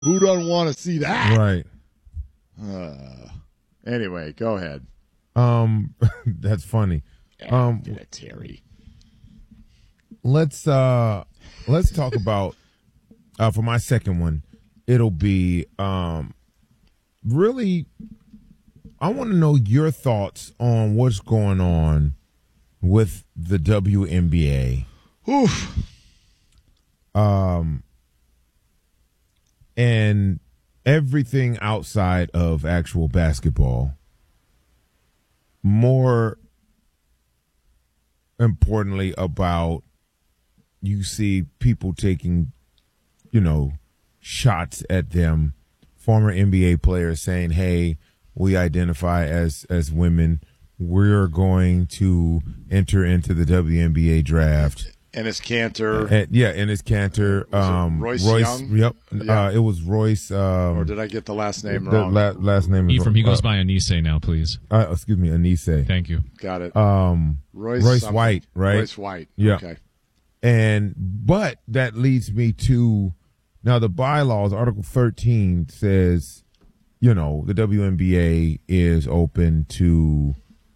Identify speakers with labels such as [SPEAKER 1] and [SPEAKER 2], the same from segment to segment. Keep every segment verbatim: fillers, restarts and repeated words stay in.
[SPEAKER 1] Who doesn't want to see that?
[SPEAKER 2] Right.
[SPEAKER 1] Uh, anyway, go ahead.
[SPEAKER 2] Um, that's funny. Um,
[SPEAKER 1] yeah, Terry.
[SPEAKER 2] Let's uh, let's talk about uh, for my second one. It'll be um, really. I want to know your thoughts on what's going on with the W N B A.
[SPEAKER 1] Oof.
[SPEAKER 2] Um, and everything outside of actual basketball. More importantly, about you see people taking, you know, shots at them. Former N B A players saying, "Hey, we identify as as women. We're going to enter into the W N B A draft."
[SPEAKER 1] And it's Cantor.
[SPEAKER 2] And, yeah, and it's Cantor. Um,
[SPEAKER 1] Royce,
[SPEAKER 2] Royce
[SPEAKER 1] Young?
[SPEAKER 2] Yep.
[SPEAKER 1] Yeah.
[SPEAKER 2] Uh, it was Royce. Um,
[SPEAKER 1] or did I get the last name
[SPEAKER 2] the
[SPEAKER 1] wrong?
[SPEAKER 2] La- last name is
[SPEAKER 3] Ephraim, he goes
[SPEAKER 2] uh,
[SPEAKER 3] by Anise now, please.
[SPEAKER 2] Uh, excuse me, Anise.
[SPEAKER 3] Thank you.
[SPEAKER 1] Got it.
[SPEAKER 2] Um,
[SPEAKER 1] Royce,
[SPEAKER 2] Royce
[SPEAKER 1] something.
[SPEAKER 2] White, right?
[SPEAKER 1] Royce White.
[SPEAKER 2] Yeah.
[SPEAKER 1] Okay.
[SPEAKER 2] And but that leads me to now the bylaws. Article thirteen says, you know, the W N B A is open to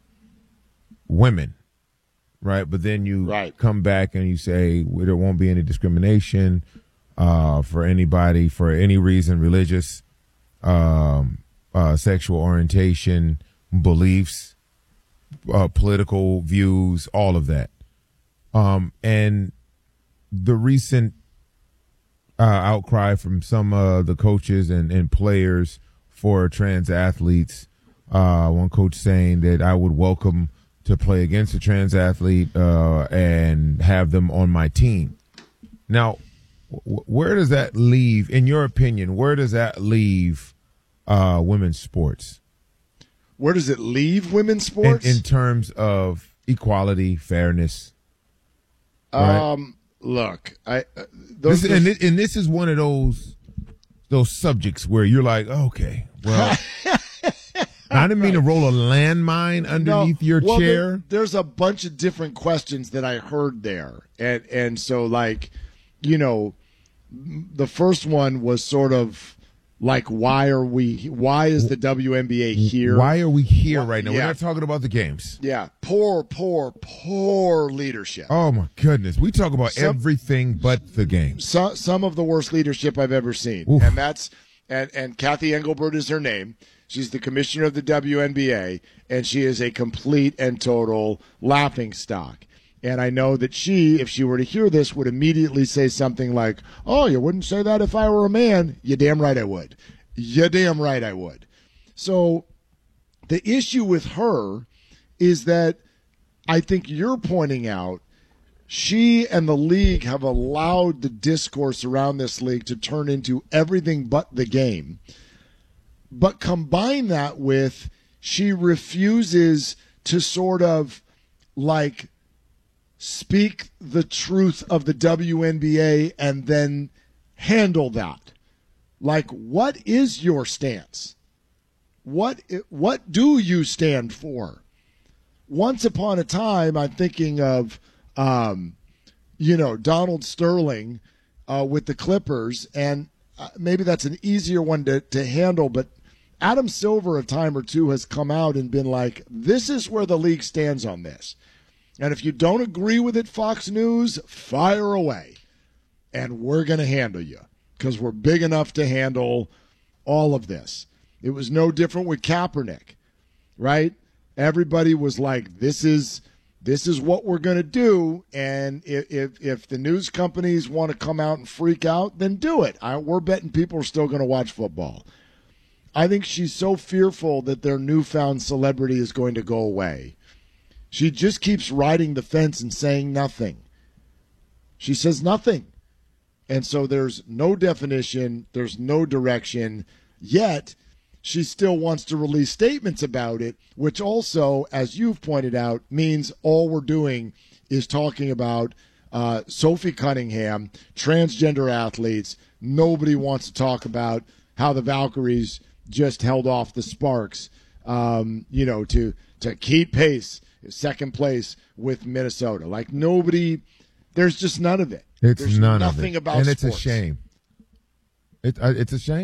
[SPEAKER 2] women, right? But then you
[SPEAKER 1] right.
[SPEAKER 2] come back and you say well, there won't be any discrimination uh, for anybody for any reason, religious, um, uh, sexual orientation, beliefs, uh, political views, all of that. Um, and the recent uh, outcry from some of uh, the coaches and, and players for trans athletes, uh, one coach saying that I would welcome to play against a trans athlete uh, and have them on my team. Now, w- where does that leave, in your opinion, where does that leave uh, women's sports?
[SPEAKER 1] Where does it leave women's sports?
[SPEAKER 2] In, in terms of equality, fairness? Right.
[SPEAKER 1] Um, look, I uh, those,
[SPEAKER 2] this, and, this, and this is one of those those subjects where you're like, okay, well, I didn't mean to roll a landmine underneath
[SPEAKER 1] no,
[SPEAKER 2] your
[SPEAKER 1] well,
[SPEAKER 2] chair.
[SPEAKER 1] There, there's a bunch of different questions that I heard there, and and so like, you know, the first one was sort of like, why are we? Why is the W N B A here?
[SPEAKER 2] Why are we here
[SPEAKER 1] why,
[SPEAKER 2] right now?
[SPEAKER 1] Yeah.
[SPEAKER 2] We're not talking about the games.
[SPEAKER 1] Yeah, poor, poor, poor leadership.
[SPEAKER 2] Oh my goodness, we talk about
[SPEAKER 1] some,
[SPEAKER 2] everything but the games.
[SPEAKER 1] Some some of the worst leadership I've ever seen,
[SPEAKER 2] Oof.
[SPEAKER 1] and that's and and Kathy Engelbert is her name. She's the commissioner of the W N B A, and she is a complete and total laughingstock. And I know that she, if she were to hear this, would immediately say something like, "Oh, you wouldn't say that if I were a man." You damn right I would. You damn right I would. So the issue with her is that I think you're pointing out she and the league have allowed the discourse around this league to turn into everything but the game. But combine that with she refuses to sort of like speak the truth of the W N B A and then handle that. Like, what is your stance? What what do you stand for? Once upon a time, I'm thinking of, um, you know, Donald Sterling uh, with the Clippers, and uh, maybe that's an easier one to, to handle, but Adam Silver a time or two has come out and been like, this is where the league stands on this. And if you don't agree with it, Fox News, fire away. And we're going to handle you because we're big enough to handle all of this. It was no different with Kaepernick, right? Everybody was like, this is this is what we're going to do. And if, if if the news companies want to come out and freak out, then do it. I, we're betting people are still going to watch football. I think she's so fearful that their newfound celebrity is going to go away. She just keeps riding the fence and saying nothing. She says nothing. And so there's no definition, there's no direction, yet she still wants to release statements about it, which also, as you've pointed out, means all we're doing is talking about uh, Sophie Cunningham, transgender athletes. Nobody wants to talk about how the Valkyries just held off the Sparks, um, you know, to to keep pace, second place with Minnesota. Like nobody, there's just none of it.
[SPEAKER 2] It's
[SPEAKER 1] there's
[SPEAKER 2] none
[SPEAKER 1] nothing
[SPEAKER 2] of it.
[SPEAKER 1] about
[SPEAKER 2] and it's
[SPEAKER 1] sports.
[SPEAKER 2] a shame. It, uh, it's a shame.